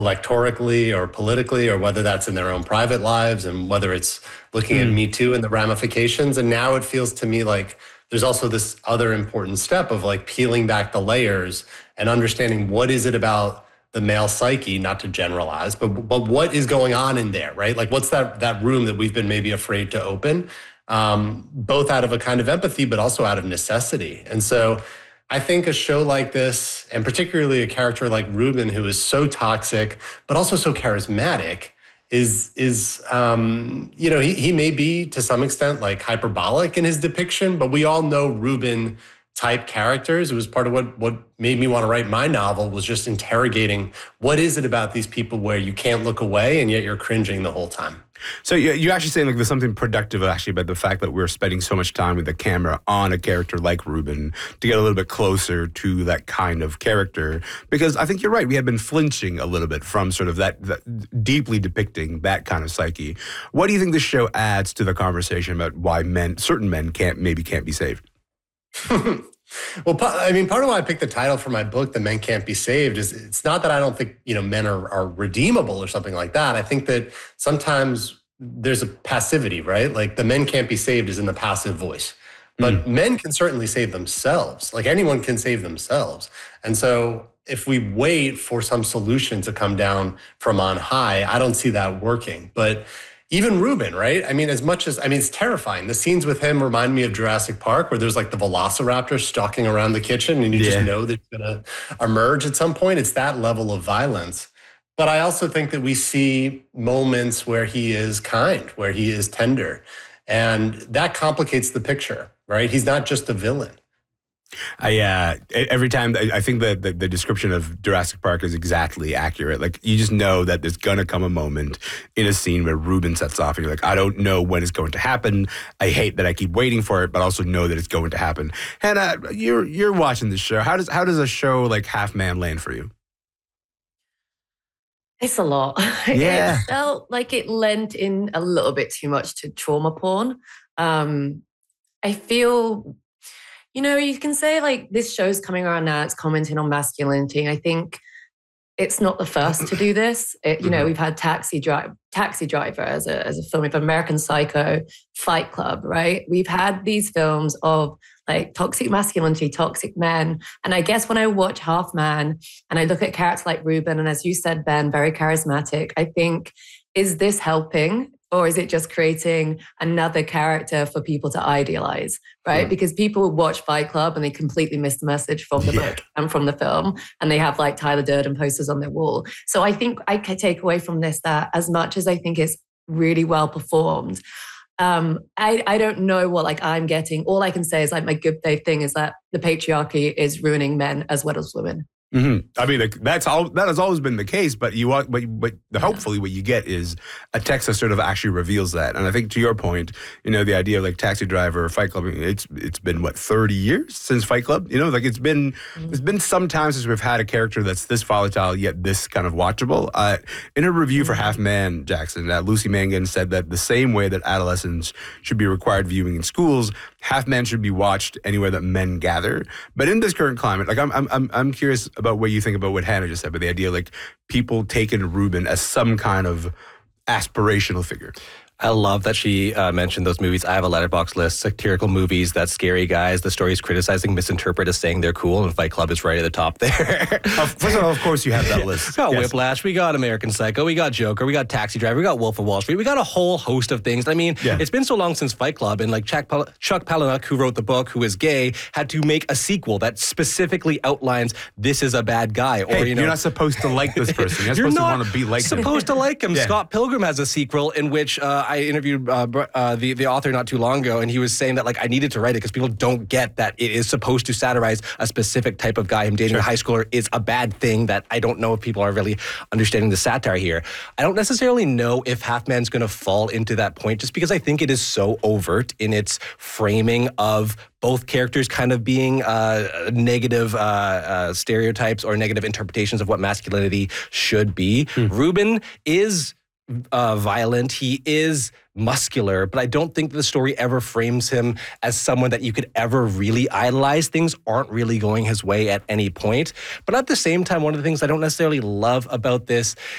electorally or politically, or whether that's in their own private lives, and whether it's looking at Me Too and the ramifications. And now it feels to me like there's also this other important step of like peeling back the layers and understanding what is it about the male psyche, not to generalize, but what is going on in there, right? Like what's that room that we've been maybe afraid to open, both out of a kind of empathy, but also out of necessity. And so I think a show like this, and particularly a character like Ruben, who is so toxic, but also so charismatic, is he may be to some extent like hyperbolic in his depiction, but we all know Ruben type characters. It was part of what made me want to write my novel, was just interrogating what is it about these people where you can't look away and yet you're cringing the whole time. So you're actually saying like there's something productive actually about the fact that we're spending so much time with the camera on a character like Ruben to get a little bit closer to that kind of character. Because I think you're right, we have been flinching a little bit from sort of that deeply depicting that kind of psyche. What do you think this show adds to the conversation about why certain men can't be saved? Well, I mean, part of why I picked the title for my book, The Men Can't Be Saved, is it's not that I don't think, men are redeemable or something like that. I think that sometimes there's a passivity, right? Like the men can't be saved is in the passive voice. But men can certainly save themselves. Like anyone can save themselves. And so if we wait for some solution to come down from on high, I don't see that working. But even Ruben, right? I mean, it's terrifying. The scenes with him remind me of Jurassic Park, where there's like the velociraptor stalking around the kitchen and you just know that it's going to emerge at some point. It's that level of violence. But I also think that we see moments where he is kind, where he is tender. And that complicates the picture, right? He's not just a villain. Every time I think that the description of Jurassic Park is exactly accurate. Like you just know that there's gonna come a moment in a scene where Ruben sets off, and you're like, I don't know when it's going to happen. I hate that I keep waiting for it, but also know that it's going to happen. Hannah, you're watching this show. How does a show like Half Man land for you? It's a lot. Yeah. It felt like it lent in a little bit too much to trauma porn. I feel. You can say like this show's coming around now, it's commenting on masculinity. I think it's not the first to do this. We've had Taxi Driver as a film, we've had American Psycho, Fight Club, right? We've had these films of like toxic masculinity, toxic men. And I guess when I watch Half Man and I look at characters like Ruben, and as you said, Ben, very charismatic, I think, is this helping? Or is it just creating another character for people to idealize, right? Because people watch Fight Club and they completely miss the message from the book and from the film, and they have like Tyler Durden posters on their wall. So I think I can take away from this that as much as I think it's really well performed, I don't know what like I'm getting. All I can say is like my good faith thing is that the patriarchy is ruining men as well as women. Mm-hmm. I mean, that has always been the case, but hopefully what you get is a text that sort of actually reveals that. And I think to your point, the idea of like Taxi Driver or Fight Club, it's been 30 years since Fight Club. It's been some time since we've had a character that's this volatile yet this kind of watchable. In a review for Half Man, Jackson, Lucy Mangan said that the same way that adolescents should be required viewing in schools, Half Man should be watched anywhere that men gather. But in this current climate, like I'm curious about what you think about what Hannah just said, but the idea like people taking Ruben as some kind of aspirational figure. I love that she mentioned those movies. I have a letterbox list, satirical movies that scary guys, the stories criticizing, misinterpret as saying they're cool, and Fight Club is right at the top there. First of all, of course you have that list. We got Whiplash, we got American Psycho, we got Joker, we got Taxi Driver, we got Wolf of Wall Street, we got a whole host of things. I mean, it's been so long since Fight Club, and like Chuck Palahniuk, who wrote the book, who is gay, had to make a sequel that specifically outlines this is a bad guy. Or you're not supposed to like this person. You're supposed to want to be like him. Supposed to like him. Scott Pilgrim has a sequel in which I interviewed the author not too long ago, and he was saying that like I needed to write it because people don't get that it is supposed to satirize a specific type of guy. Him dating a high schooler is a bad thing. That I don't know if people are really understanding the satire here. I don't necessarily know if Half Man's going to fall into that point, just because I think it is so overt in its framing of both characters kind of being negative stereotypes or negative interpretations of what masculinity should be. Ruben is violent. He is muscular, but I don't think the story ever frames him as someone that you could ever really idolize. Things aren't really going his way at any point. But at the same time, one of the things I don't necessarily love about this